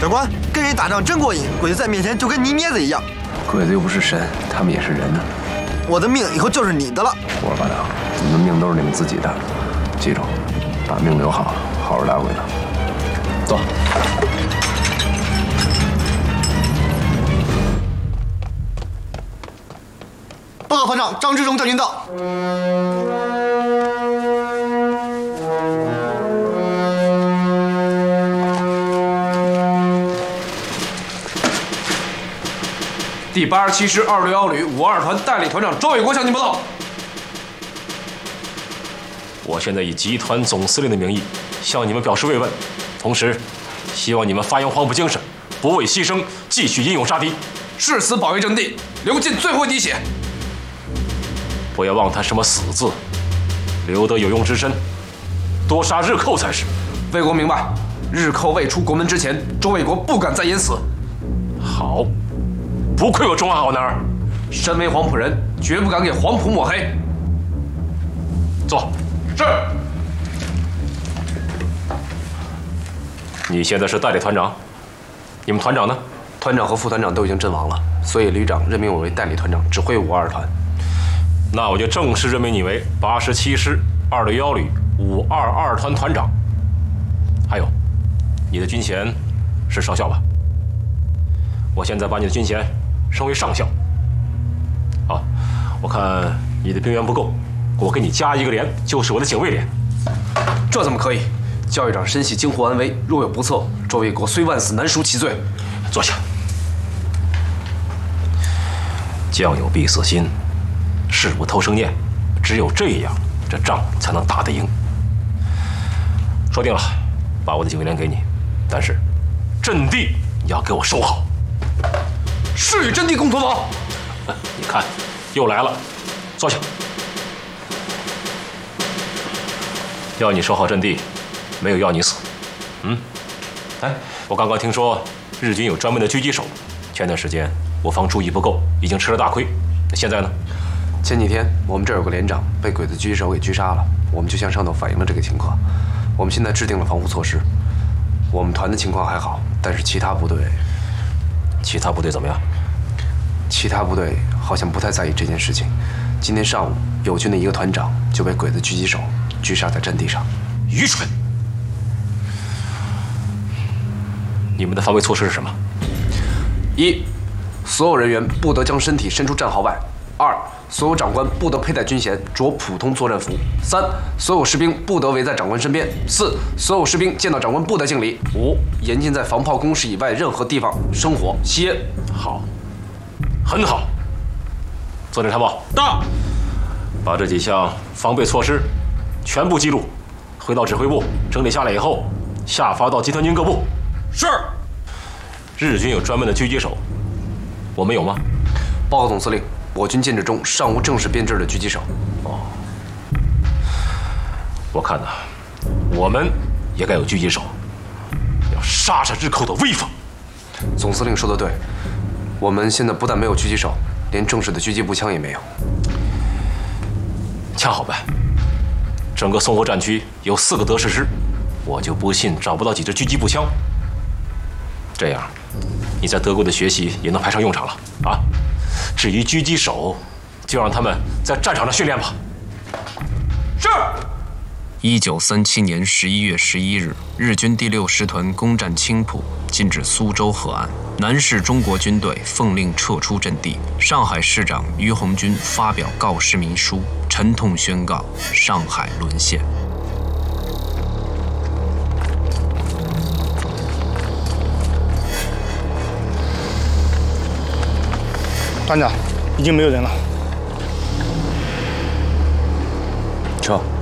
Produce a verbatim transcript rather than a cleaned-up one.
长官，跟人打仗真过瘾，鬼子在面前就跟泥镊子一样。 鬼子又不是神，他们也是人呢。 我的命以后就是你的了。 胡说八道，你们命都是你们自己的，记住，把命留好，好好打鬼子。走。 报告团长，张之忠将军到。 第八十七师二六幺旅五二团代理团长周卫国向您报道。 我现在以集团总司令的名义向你们表示慰问，同时希望你们发扬黄埔精神，不畏牺牲，继续英勇杀敌， 誓死保卫阵地，流尽最后一滴血。 不要忘谈什么死字，留得有用之身，多杀日寇才是。 卫国明白，日寇未出国门之前，周卫国不敢再言死。 好，不愧我中华好男儿， 身为黄埔人，绝不敢给黄埔抹黑。 坐。 是。 你现在是代理团长，你们团长呢？ 团长和副团长都已经阵亡了，所以旅长任命我为代理团长，指挥五二团。 那我就正式任命你为八十七师二六幺旅五二二团团长。还有，你的军衔是少校吧？我现在把你的军衔升为上校。啊，我看你的兵员不够，我给你加一个连，就是我的警卫连。 这怎么可以？教育长深系京沪安危，若有不测，周卫国虽万死难赎其罪。 坐下。将有必死心，事不偷生念，只有这样，这仗才能打得赢。说定了，把我的警卫连给你，但是阵地你要给我守好。 是与阵地共同防。 你看，又来了，坐下。要你守好阵地，没有要你死。嗯，哎，我刚刚听说日军有专门的狙击手，前段时间我方注意不够，已经吃了大亏。现在呢？ 前几天我们这儿有个连长被鬼子狙击手给狙杀了，我们就向上头反映了这个情况。我们现在制定了防护措施。我们团的情况还好，但是其他部队， 其他部队怎么样？ 其他部队好像不太在意这件事情。今天上午，友军的一个团长就被鬼子狙击手狙杀在阵地上。 愚蠢！你们的防卫措施是什么？ 一，所有人员不得将身体伸出战壕外；二，所有长官不得佩戴军衔，着普通作战服；三，所有士兵不得围在长官身边；四，所有士兵见到长官不得敬礼；五，严禁在防炮工事以外任何地方生火、吸烟。 好，很好。坐镇参谋到， 把这几项防备措施全部记录，回到指挥部整理下来以后，下发到集团军各部。 是。 日军有专门的狙击手，我们有吗？ 报告总司令，我军建制中尚无正式编制的狙击手。 哦，我看呐，我们也该有狙击手，要杀杀日寇的威风。 总司令说得对，我们现在不但没有狙击手，连正式的狙击步枪也没有。 恰好办，整个淞沪战区有四个德式师，我就不信找不到几支狙击步枪。这样，你在德国的学习也能派上用场了啊！至于狙击手，就让他们在战场上训练吧。 是。 一九三七年十一月十一日，日军第六师团攻占青浦，进至苏州河岸。南市中国军队奉令撤出阵地。上海市长于鸿钧发表告示民书，沉痛宣告上海沦陷。 团长，已经没有人了。 撤。